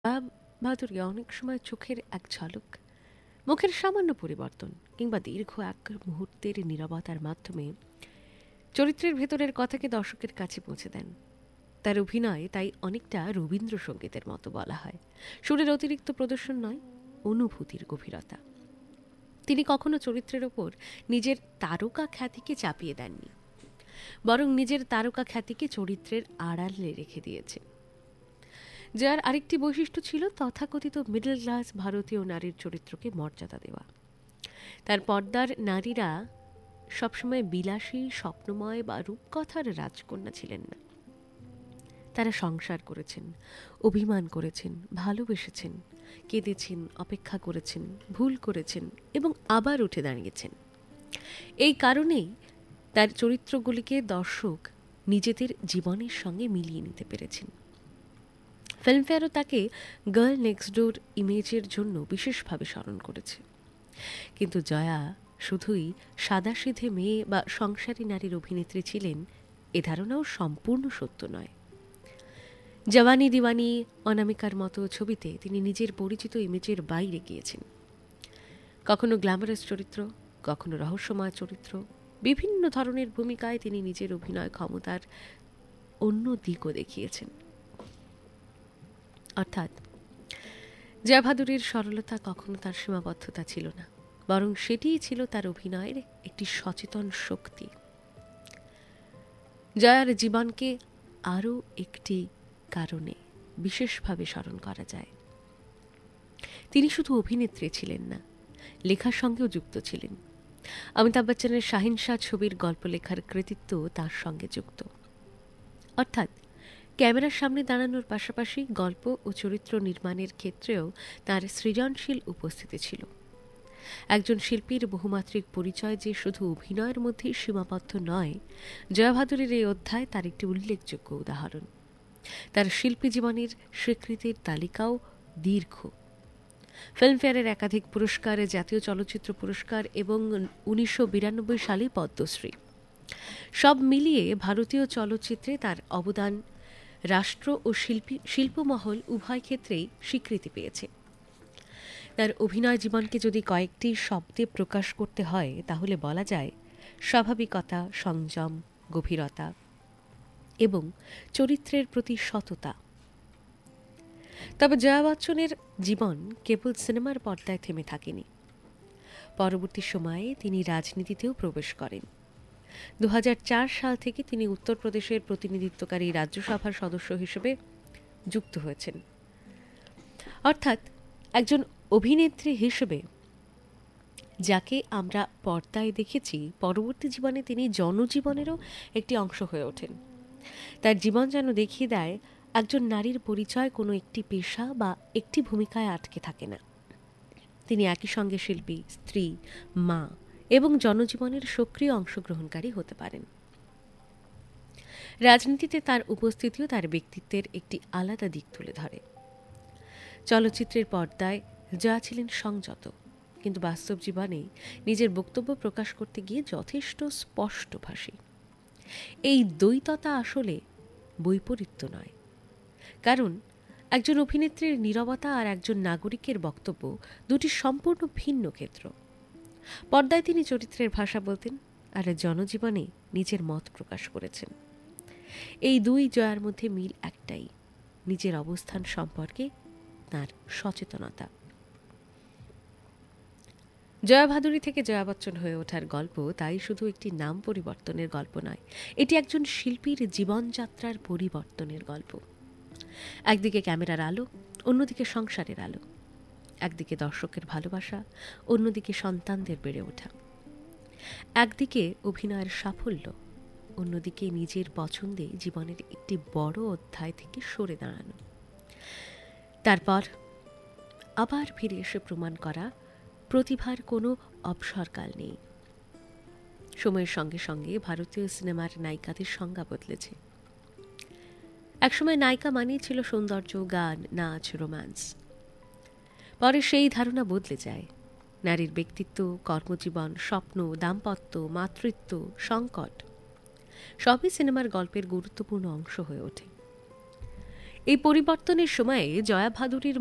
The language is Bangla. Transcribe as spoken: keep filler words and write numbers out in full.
আম বাহাদুরি অনেক সময় চোখের এক ঝলক, মুখের সামান্য পরিবর্তন কিংবা দীর্ঘ এক মুহূর্তের নীরবতার মাধ্যমে চরিত্রের ভেতরের কথাকে দর্শকের কাছে পৌঁছে দেন। তার অভিনয় তাই অনেকটা রবীন্দ্রসঙ্গীতের মতো বলা হয়। সুরের অতিরিক্ত প্রদর্শন নয়, অনুভূতির গভীরতা। তিনি কখনো চরিত্রের ওপর নিজের তারকা খ্যাতিকে চাপিয়ে দেননি, বরং নিজের তারকা খ্যাতিকে চরিত্রের আড়ালে রেখে দিয়েছেন। যার আরেকটি বৈশিষ্ট্য ছিল তথাকথিত মিডল ক্লাস ভারতীয় নারীর চরিত্রকে মর্যাদা দেওয়া। তার পর্দার নারীরা সবসময় বিলাসী, স্বপ্নময় বা রূপকথার রাজকন্যা ছিলেন না। তারা সংসার করেছেন, অভিমান করেছেন, ভালোবেসেছেন, কেঁদেছেন, অপেক্ষা করেছেন, ভুল করেছেন এবং আবার উঠে দাঁড়িয়েছেন। এই কারণেই তার চরিত্রগুলিকে দর্শক নিজেদের জীবনের সঙ্গে মিলিয়ে নিতে পেরেছেন। ফিল্মফেয়ারও তাকে গার্ল নেক্সট ডোর ইমেজের জন্য বিশেষভাবে স্মরণ করেছে। কিন্তু জয়া শুধুই সাদাসিধে মেয়ে বা সংসারী নারীর অভিনেত্রী ছিলেন এ ধারণাও সম্পূর্ণ সত্য নয়। জওয়ানি দিওয়ানি, অনামিকার মতো ছবিতে তিনি নিজের পরিচিত ইমেজের বাইরে গিয়েছেন। কখনো গ্ল্যামারাস চরিত্র, কখনো রহস্যময় চরিত্র, বিভিন্ন ধরনের ভূমিকায় তিনি নিজের অভিনয় ক্ষমতার অন্য দিকও দেখিয়েছেন। অর্থাৎ জয়া ভাদুরীর সরলতা কখনো তার সীমাবদ্ধতা ছিল না, বরং সেটিই ছিল তার অভিনয়ের একটি সচেতন শক্তি। জয়ার জীবনকে আরও একটি কারণে বিশেষভাবে স্মরণ করা যায়। তিনি শুধু অভিনেত্রী ছিলেন না, লেখার সঙ্গেও যুক্ত ছিলেন। অমিতাভ বচ্চনের শাহিনশাহ ছবির গল্প লেখার কৃতিত্ব তার সঙ্গে যুক্ত। অর্থাৎ ক্যামেরার সামনে দাঁড়ানোর পাশাপাশি গল্প ও চরিত্র নির্মাণের ক্ষেত্রেও তার সৃজনশীল উপস্থিতি ছিল। একজন শিল্পীর বহুমাত্রিক পরিচয় যে শুধু অভিনয়ের মধ্যেই সীমাবদ্ধ নয়, জয়া ভাদুরীর এই অধ্যায় তার একটি উল্লেখযোগ্য উদাহরণ। তার শিল্পী জীবনের স্বীকৃতির তালিকাও দীর্ঘ। ফিল্মফেয়ারের একাধিক পুরস্কার, জাতীয় চলচ্চিত্র পুরস্কার এবং উনিশশো বিরানব্বই সালে পদ্মশ্রী, সব মিলিয়ে ভারতীয় চলচ্চিত্রে তার অবদান রাষ্ট্র ও শিল্পী শিল্পমহল উভয় ক্ষেত্রেই স্বীকৃতি পেয়েছে। তার অভিনয় জীবনকে যদি কয়েকটি শব্দে প্রকাশ করতে হয় তাহলে বলা যায় স্বাভাবিকতা, সংযম, গভীরতা এবং চরিত্রের প্রতি সততা। তবে জয়া বচ্চনের জীবন কেবল সিনেমার পর্দায় থেমে থাকেনি। পরবর্তী সময়ে তিনি রাজনীতিতেও প্রবেশ করেন। দু হাজার চার সাল থেকে তিনি উত্তরপ্রদেশের প্রতিনিধিত্বকারী রাজ্যসভার সদস্য হিসেবে যুক্ত হয়েছেন। অর্থাৎ একজন অভিনেত্রী হিসেবে যাকে আমরা পর্দায় দেখেছি, পরবর্তী জীবনে তিনি জনজীবনেরও একটি অংশ হয়ে ওঠেন। তার জীবন যেন দেখিয়ে দেয় একজন নারীর পরিচয় কোনো একটি পেশা বা একটি ভূমিকায় আটকে থাকে না। তিনি একই সঙ্গে শিল্পী, স্ত্রী, মা এবং জনজীবনের সক্রিয় অংশগ্রহণকারী হতে পারেন। রাজনীতিতে তার উপস্থিতিও তার ব্যক্তিত্বের একটি আলাদা দিক তুলে ধরে। চলচ্চিত্রের পর্দায় জয়া ছিলেন সংযত, কিন্তু বাস্তব জীবনে নিজের বক্তব্য প্রকাশ করতে গিয়ে যথেষ্ট স্পষ্টভাষী। এই দ্বৈততা আসলে বৈপরীত্য নয়, কারণ একজন অভিনেত্রীর নীরবতা আর একজন নাগরিকের বক্তব্য দুটি সম্পূর্ণ ভিন্ন ক্ষেত্র। পর্দায় তিনি চরিত্রের ভাষা বলতেন, আর জনজীবনে নিজের মত প্রকাশ করেছেন। এই দুই জয়ার মধ্যে মিল একটাই, নিজের অবস্থান সম্পর্কে তার সচেতনতা। জয়া ভাদুরী থেকে জয়া বচ্চন হয়ে ওঠার গল্প তাই শুধু একটি নাম পরিবর্তনের গল্প নয়, এটি একজন শিল্পীর জীবনযাত্রার পরিবর্তনের গল্প। একদিকে ক্যামেরার আলো, অন্যদিকে সংসারের আলো। একদিকে দর্শকের ভালোবাসা, অন্যদিকে সন্তানদের বেড়ে ওঠা। একদিকে অভিনয়ের সাফল্য, অন্যদিকে নিজের পছন্দে জীবনের একটি বড় অধ্যায় থেকে সরে দাঁড়ানো। তারপর আবার ফিরে এসে প্রমাণ করা প্রতিভার কোনো অবসরকাল নেই। সময়ের সঙ্গে সঙ্গে ভারতীয় সিনেমার নায়িকাদের সংজ্ঞা বদলেছে। একসময় নায়িকা মানেই ছিল সৌন্দর্য, গান, নাচ, রোম্যান্স। পরে সেই ধারণা বদলে যায়। নারীর ব্যক্তিত্ব, কর্মজীবন, স্বপ্ন, দাম্পত্য, মাতৃত্ব, সংকট সবই সিনেমার গল্পের গুরুত্বপূর্ণ অংশ হয়ে ওঠে। এই পরিবর্তনের সময়ে জয়া ভাদুরীর